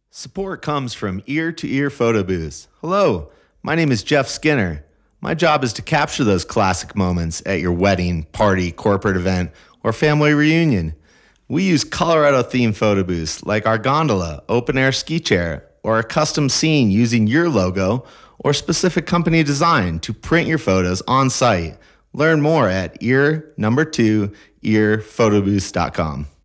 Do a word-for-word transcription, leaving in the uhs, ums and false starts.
Support comes from Ear to Ear Photo Booths. Hello, my name is Jeff Skinner. My job is to capture those classic moments at your wedding, party, corporate event, or family reunion. We use Colorado-themed photo booths like our gondola, open-air ski chair, or a custom scene using your logo or specific company design to print your photos on site. Learn more at ear number two ear photo booths dot com.